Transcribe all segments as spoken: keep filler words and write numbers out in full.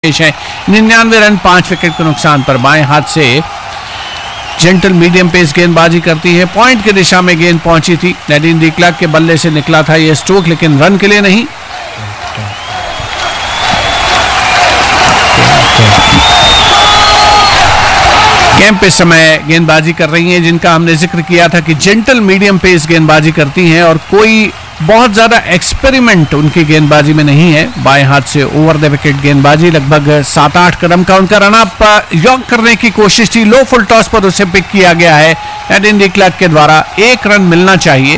शेष हैं निन्यानवे रन, पांच विकेट के नुकसान पर। बाएं हाथ से जेंटल मीडियम पेस गेंदबाजी करती है, पॉइंट की दिशा में गेंद पहुंची थी। नैडीन डी क्लर्क के बल्ले से निकला था यह स्ट्रोक, लेकिन रन के लिए नहीं। कैंप इस समय गेंदबाजी कर रही हैं, जिनका हमने जिक्र किया था कि जेंटल मीडियम पेस गेंदबाजी करती हैं और कोई बहुत ज्यादा एक्सपेरिमेंट उनकी गेंदबाजी में नहीं है। बाएं हाथ से ओवर द विकेट गेंदबाजी, लगभग सात आठ कदम का उनका रन अप यॉक करने की कोशिश थी, लो फुल टॉस पर उसे पिक किया गया है नैडीन डी क्लर्क के द्वारा। एक रन मिलना चाहिए।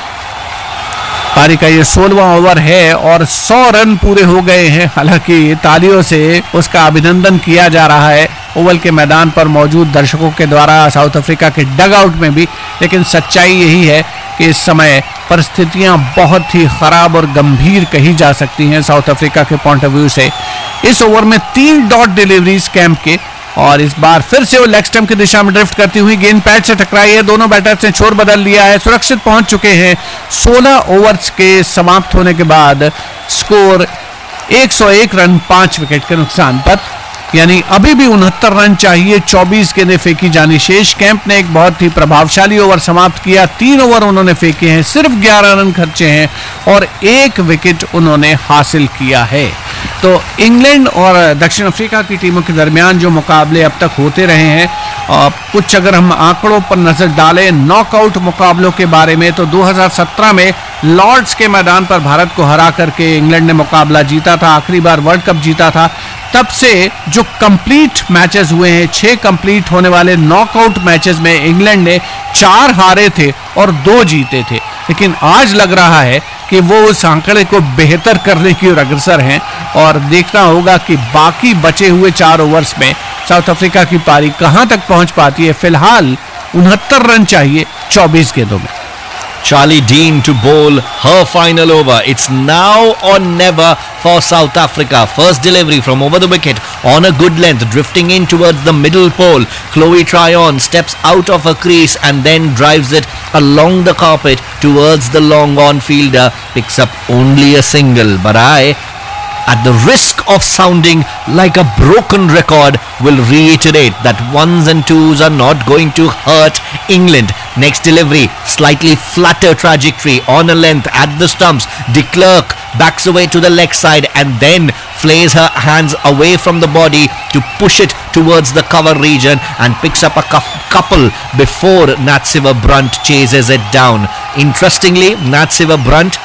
पारी का ये सोलहवां ओवर है और सौ रन पूरे हो गए हैं। हालांकि तालियों से उसका अभिनंदन किया जा रहा है ओवल के मैदान पर मौजूद दर्शकों के द्वारा, साउथ अफ्रीका के डग आउट में भी। लेकिन सच्चाई यही है कि इस समय परिस्थितियां बहुत ही खराब और गंभीर कही जा सकती हैं साउथ अफ्रीका के पॉइंट ऑफ व्यू से। इस ओवर में तीन डॉट डिलीवरीज कैंप के, और इस बार फिर से वो लेग स्टंप की दिशा में ड्रिफ्ट करती हुई गेंद पैड से टकराई है। दोनों बैटर्स ने छोर बदल लिया है, सुरक्षित पहुंच चुके हैं। सोलह ओवर्स के समाप्त होने के बाद स्कोर एक सौ एक रन, पांच विकेट के नुकसान पर, यानी अभी भी उनहत्तर रन चाहिए। चौबीस गेंदें फेंकी जानी शेष। कैंप ने एक बहुत ही प्रभावशाली ओवर समाप्त किया, तीन ओवर उन्होंने फेंके हैं, सिर्फ ग्यारह रन खर्चे हैं और एक विकेट उन्होंने हासिल किया है। तो इंग्लैंड और दक्षिण अफ्रीका की टीमों के दरमियान जो मुकाबले अब तक होते रहे हैं, और कुछ अगर हम आंकड़ों पर नजर डालें नॉकआउट मुकाबलों के बारे में, तो दो हज़ार सत्रह में लॉर्ड्स के मैदान पर भारत को हरा करके इंग्लैंड ने मुकाबला जीता था, आखिरी बार वर्ल्ड कप जीता था। तब से जो कंप्लीट मैचेस हुए हैं, छह कंप्लीट होने वाले नॉकआउट मैचेस में इंग्लैंड ने चार हारे थे और दो जीते थे। लेकिन आज लग रहा है कि वो उस आंकड़े को बेहतर करने की ओर अग्रसर हैं और देखना होगा कि बाकी बचे हुए चार ओवर्स में साउथ अफ्रीका की पारी कहां तक पहुंच पाती है। फिलहाल उनहत्तर रन चाहिए चौबीस गेंदों में। Charlie Dean to bowl her final over. It's now or never for South Africa. First delivery from over the wicket on a good length, drifting in towards the middle pole. Chloe Tryon steps out of her crease and then drives it along the carpet towards the long on fielder. Picks up only a single, but I, at the risk of sounding like a broken record, will reiterate that ones and twos are not going to hurt England. Next delivery, slightly flatter trajectory on a length at the stumps. De Klerk backs away to the leg side and then flays her hands away from the body to push it towards the cover region and picks up a couple before Natsiva Brunt chases it down. Interestingly, Natsiva Brunt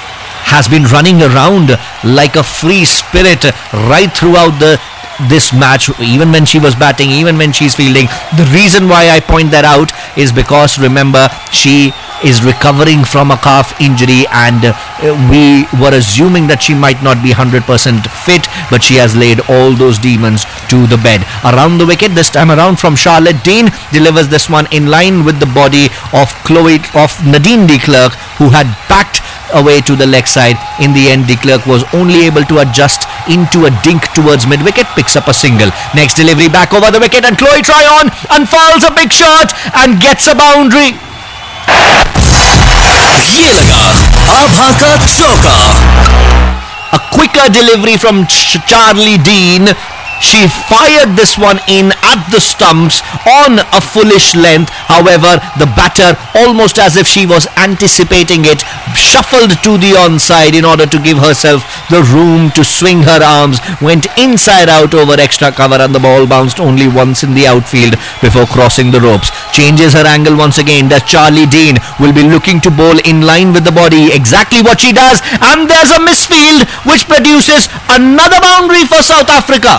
has been running around like a free spirit right throughout the this match, even when she was batting, even when she's fielding. The reason why I point that out is because, remember, she is recovering from a calf injury and uh, we were assuming that she might not be one hundred percent fit, but she has laid all those demons to the bed. Around the wicket this time around from Charlotte Dean, delivers this one in line with the body of Chloe of Nadine de Klerk, who had backed away to the leg side. In the end, de Klerk was only able to adjust into a dink towards mid-wicket, picks up a single. Next delivery back over the wicket and Chloe Tryon unfurls a big shot and gets a boundary. ये लगा आभा का चौका. A quicker delivery from Ch- Charlie Dean. She fired this one in at the stumps on a foolish length. However, the batter, almost as if she was anticipating it, shuffled to the onside in order to give herself the room to swing her arms, went inside out over extra cover and the ball bounced only once in the outfield before crossing the ropes. Changes her angle once again. Does Charlie Dean will be looking to bowl in line with the body, exactly what she does, and there's a misfield which produces another boundary for South Africa.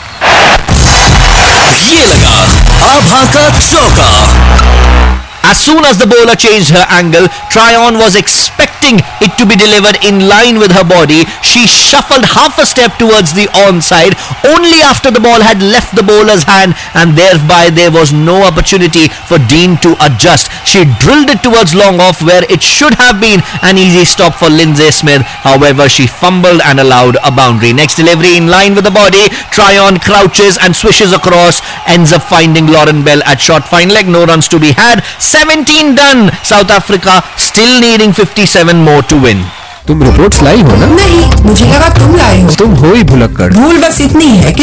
ये लगा आभा का चौका. As soon as the bowler changed her angle, Tryon was expecting it to be delivered in line with her body. She shuffled half a step towards the onside only after the ball had left the bowler's hand, and thereby there was no opportunity for Dean to adjust. She drilled it towards long off where it should have been an easy stop for Lindsay Smith. However, she fumbled and allowed a boundary. Next delivery in line with the body. Tryon crouches and swishes across, ends up finding Lauren Bell at short fine leg. No runs to be had. seventeen done. South Africa still needing fifty-seven more to win. तुम reports लाई हो ना? नहीं, मुझे लगा तुम लाए हो. तुम हो ही भुलक्कड़. भूल बस इतनी है कि